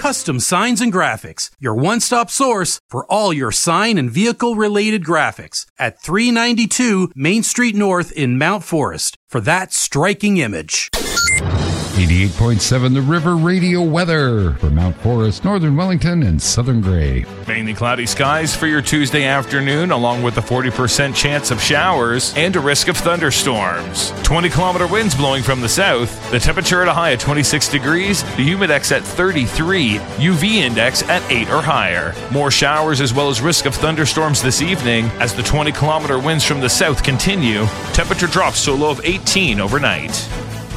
Custom Signs and Graphics, your one-stop source for all your sign and vehicle-related graphics at 392 Main Street North in Mount Forest for that striking image. 88.7 The River Radio weather for Mount Forest, Northern Wellington, and Southern Gray. Mainly cloudy skies for your Tuesday afternoon, along with a 40% chance of showers and a risk of thunderstorms. 20-kilometer winds blowing from the south. The temperature at a high of 26 degrees, the humidex at 33, UV index at 8 or higher. More showers as well as risk of thunderstorms this evening as the 20-kilometer winds from the south continue. Temperature drops to a low of 18 overnight.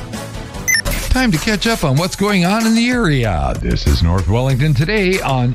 Time to catch up on what's going on in the area. This is North Wellington today on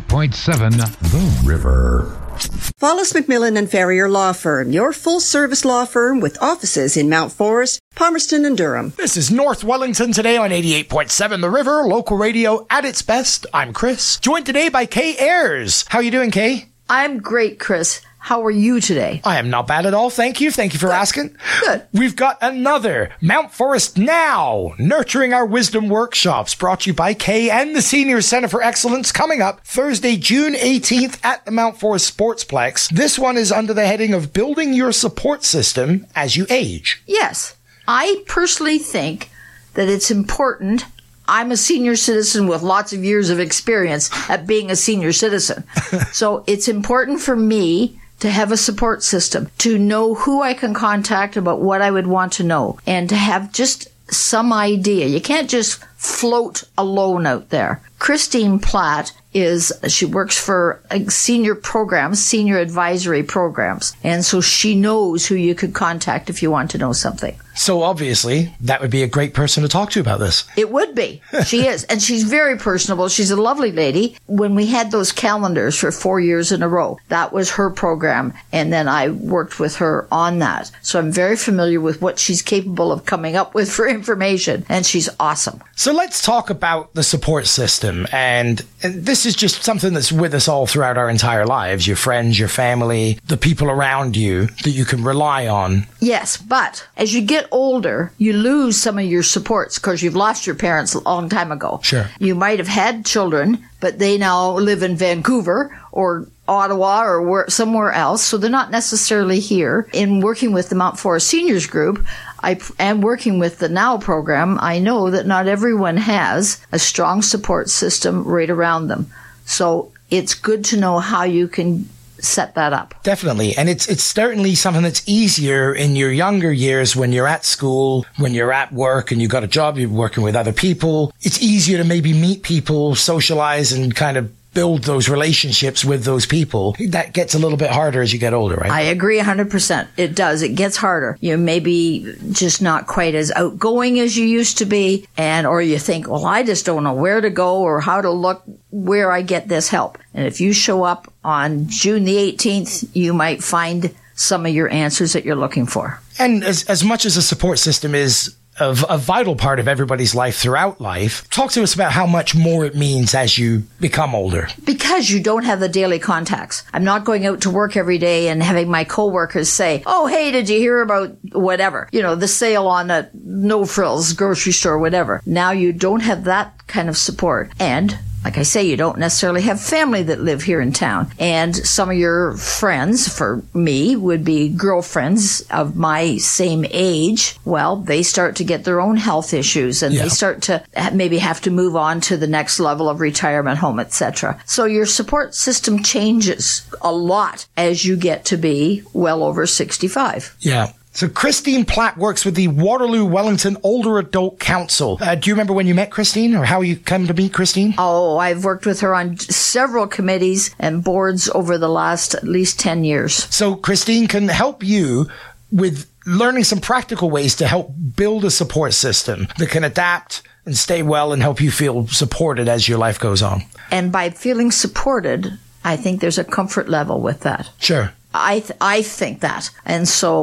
88.7 The River. Follis McMillan and Ferrier Law Firm, your full-service law firm with offices in Mount Forest, Palmerston, and Durham. This is North Wellington today on 88.7 The River, local radio at its best. I'm Chris, joined today by Kay Ayers. How you doing, Kay? I'm great, Chris. How are you today? I am not bad at all, thank you. Thank you for asking. Good. We've got another Mount Forest Now, Nurturing Our Wisdom workshops, brought to you by Kay and the Senior Center for Excellence, coming up Thursday, June 18th at the Mount Forest Sportsplex. This one is under the heading of Building Your Support System as You Age. Yes. I personally think that it's important. I'm a senior citizen with lots of years of experience at being a senior citizen. So it's important for me to have a support system, to know who I can contact about what I would want to know, and to have just some idea. You can't just float alone out there. Christine Platt she works for senior programs, senior advisory programs. And so she knows who you could contact if you want to know something. So obviously, that would be a great person to talk to about this. It would be. She is. And she's very personable. She's a lovely lady. When we had those calendars for 4 years in a row, that was her program. And then I worked with her on that. So I'm very familiar with what she's capable of coming up with for information. And she's awesome. So let's talk about the support system. And this is just something that's with us all throughout our entire lives. Your friends, your family, the people around you that you can rely on. Yes, but as you get older, you lose some of your supports because you've lost your parents a long time ago. Sure. You might have had children, but they now live in Vancouver or Ottawa or somewhere else, so they're not necessarily here. In working with the Mount Forest Seniors Group, and working with the NOW program, I know that not everyone has a strong support system right around them. So it's good to know how you can set that up. Definitely. And it's certainly something that's easier in your younger years when you're at school, when you're at work and you've got a job, you're working with other people. It's easier to maybe meet people, socialize, and kind of build those relationships with those people. That gets a little bit harder as you get older, right? I agree 100%. It does. It gets harder. You're maybe just not quite as outgoing as you used to be, or you think, well, I just don't know where to go or how to look where I get this help. And if you show up on June the 18th, you might find some of your answers that you're looking for. And as much as a support system is a vital part of everybody's life throughout life, talk to us about how much more it means as you become older. Because you don't have the daily contacts. I'm not going out to work every day and having my coworkers say, oh, hey, did you hear about whatever? The sale on a No Frills grocery store, whatever. Now you don't have that kind of support. And like I say, you don't necessarily have family that live here in town. And some of your friends, for me, would be girlfriends of my same age. Well, they start to get their own health issues and they start to maybe have to move on to the next level of retirement home, etc. So your support system changes a lot as you get to be well over 65. Yeah. So Christine Platt works with the Waterloo Wellington Older Adult Council. Do you remember when you met Christine or how you come to meet Christine? Oh, I've worked with her on several committees and boards over the last at least 10 years. So Christine can help you with learning some practical ways to help build a support system that can adapt and stay well and help you feel supported as your life goes on. And by feeling supported, I think there's a comfort level with that. Sure. I think that. And so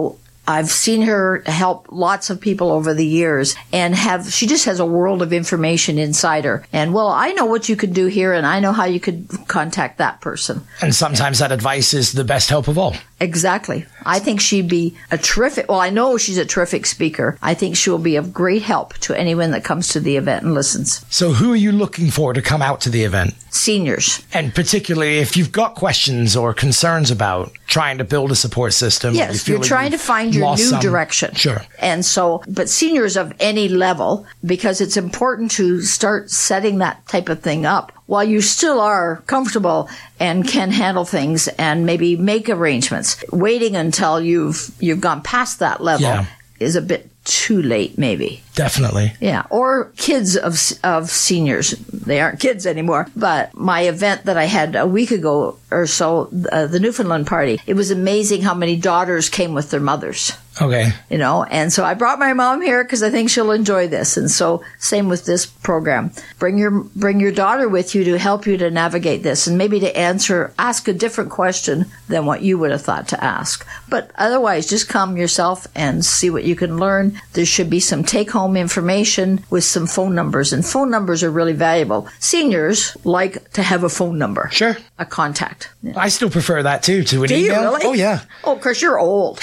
I've seen her help lots of people over the years, and she just has a world of information inside her. And, well, I know what you could do here, and I know how you could contact that person. And sometimes that advice is the best help of all. Exactly. I think she'd be I know she's a terrific speaker. I think she'll be of great help to anyone that comes to the event and listens. So who are you looking for to come out to the event? Seniors. And particularly if you've got questions or concerns about trying to build a support system. Yes, you're trying to find your new direction. Sure. And so, but seniors of any level, because it's important to start setting that type of thing up while you still are comfortable and can handle things and maybe make arrangements. Waiting until you've gone past that level is a bit too late, maybe. Definitely. Yeah. Or kids of seniors. They aren't kids anymore. But my event that I had a week ago or so, the Newfoundland party, it was amazing how many daughters came with their mothers. Okay. And so I brought my mom here because I think she'll enjoy this. And so same with this program. Bring your daughter with you to help you to navigate this and maybe to ask a different question than what you would have thought to ask. But otherwise, just come yourself and see what you can learn. There should be some take-home information with some phone numbers. And phone numbers are really valuable. Seniors like to have a phone number. Sure. A contact. Yeah. I still prefer that too, to an email. Do you really? Oh, yeah. Oh, of course, you're old.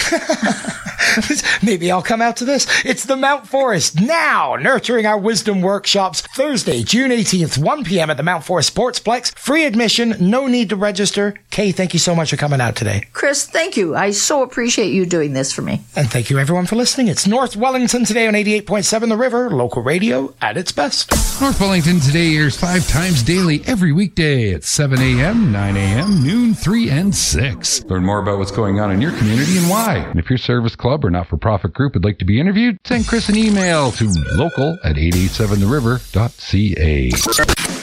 Maybe I'll come out to this. It's the Mount Forest now, nurturing our wisdom workshops Thursday, June 18th, 1 p.m. at the Mount Forest Sportsplex. Free admission, no need to register. Kay, thank you so much for coming out today. Chris, thank you. I so appreciate you doing this for me. And thank you everyone for listening. It's North Wellington today on 88.7 The River, local radio at its best. North Wellington today airs 5 times daily every weekday at 7 a.m., 9 a.m., noon, 3, and 6. Learn more about what's going on in your community and why. And if your service club or not-for-profit group would like to be interviewed, send Chris an email to local@887theriver.ca.